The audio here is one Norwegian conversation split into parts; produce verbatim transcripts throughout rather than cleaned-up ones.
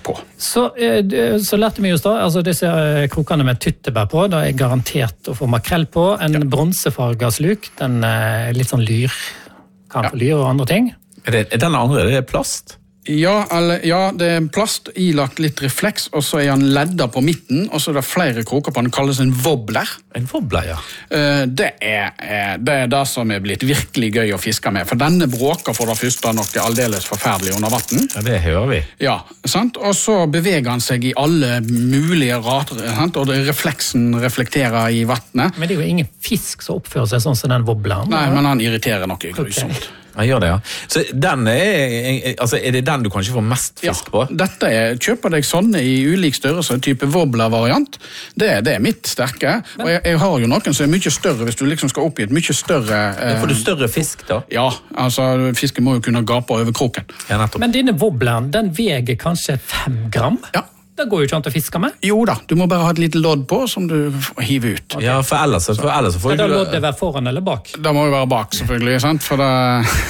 på. Så, så lærte vi just da, altså disse krokene med tyttebær på, da er garantert å få makrell på. En ja. Bronsefarga sluk, den er litt sånn lyr, kan få ja. Lyr og andre ting. Er, det, er den andre, er det plast? Ja, eller, ja, det er plast, ilagt litt refleks, og så er han ledda på midten, og så er det flere kroker på den, kalles en wobbler. En wobbler, ja. Det er, det er det som er blitt virkelig gøy å fiske med, for denne bråker for det første nok det aldeles forferdelig under vatten. Ja, det hører vi. Ja, sant? Og så beveger han seg i alle mulige rater, sant? Og det, refleksen reflekterer i vattnet. Men det er jo ingen fisk som oppfører seg sånn som den wobbleren. Nei, men han irriterer noe grusomt. Okay. Han gjør det, ja. Så den er, altså er det den du kanskje får mest fisk på? Ja, dette er, kjøper deg sånne i ulik størrelse, type wobbler-variant. Det, det er mitt sterke. Men, og jeg, jeg har jo noen som er mye større, hvis du liksom skal opp i et mye større... Eh, får du større fisk da? Ja, altså fisken må jo kunne gape over kroken. Ja, nettopp. Men denne wobbleren, den veger kanskje fem gram? Ja. Det går jo ikke an til å fiske med. Jo da, du må bare ha et lite lodd på som du hiver ut. Okay. Ja, for ellers, for ellers så får du... Skal da loddet være foran eller bak? Det må jo være bak, selvfølgelig, sant? For det...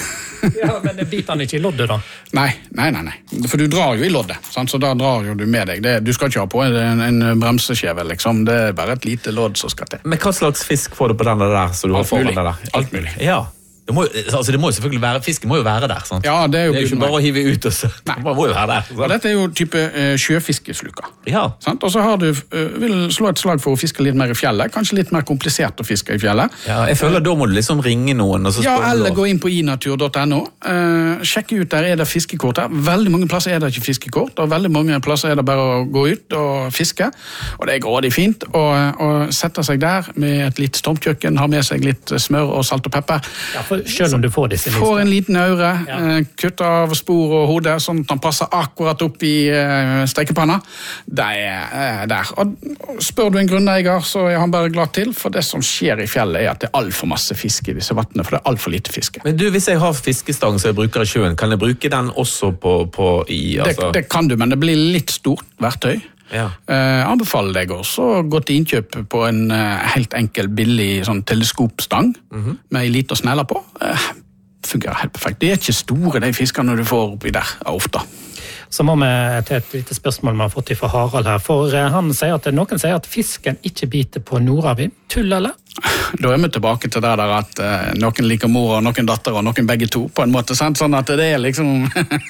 Ja, men det biter han ikke i loddet da? Nei, nei, nei, nei. For du drar jo i loddet, sant? Så da drar jo du med deg. Det, du skal ikke ha på en, en bremseskjeve, liksom. Det er bare et lite lodd som skal til. Men hva slags fisk får du på denne der? Så du Alt har mulig. Der? Alt, Alt mulig. Ja. Det må, altså det må jo selvfølgelig være, fisken må jo være der, sant? Ja, det er jo, det er jo ikke bare å hive ut, og så. Nei. Det må jo være der. Sant? Og dette er jo type uh, sjøfiskesluka. Ja. Sant? Og så har du, uh, vil slå et slag for å fiske litt mer i fjellet, kanskje litt mer komplisert å fiske i fjellet. Ja, jeg føler da må du liksom ringe noen, og så ja, eller gå inn på inatur punktum no, uh, sjekke ut der er det fiskekort her. Veldig mange plasser er det ikke fiskekort, og veldig mange plasser er det bare å gå ut og fiske, og det er grådig fint å, å sette seg der med et litt stormkjøkken, ha med seg litt smør og salt og pepper. Ja, for selv om du får det får en liten aure, ja. Kutter av spor og hode, sånn at han passer akkurat opp i uh, stekepanna. Det er uh, der. Og spør du en grunneier, så er han bare glad til, for det som skjer i fjellet er at det er alt for masse fisk i disse vattene, for det er alt for lite fiske. Men du, hvis jeg har fiskestang som jeg bruker i sjøen, kan jeg bruke den også på, på i, altså... det, det kan du, men det blir litt stort verktøy. Ja. Uh, anbefaler deg også å gå til innkjøp på en uh, helt enkel, billig sånn teleskopstang, mm-hmm. med en liten sneller på. Uh, fungerer helt perfekt. Det er ikke store de fiskene du får oppi der, ofte. Så må vi til et lite spørsmål vi har fått fra Harald her, for han sier at noen sier at fisken ikke biter på nordavind. Tull, eller? Da er vi tilbake til det der at uh, noen liker mor og noen datter og noen begge to, på en måte, sant? Sånn at det er liksom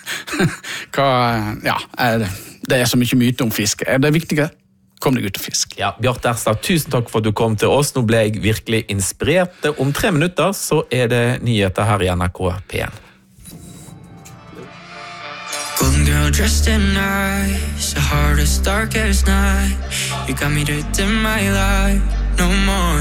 hva, ja, det er så mye myte om fisk. Det er viktigere. Kom deg ut og fisk. Ja, Bjarte Erstad, tusen takk for at du kom til oss. Nå ble jeg virkelig inspirert. Om tre minutter så er det nyheter her i N R K P en. Golden girl dressed in ice, the hardest darkest night. You got me to dim my light, no more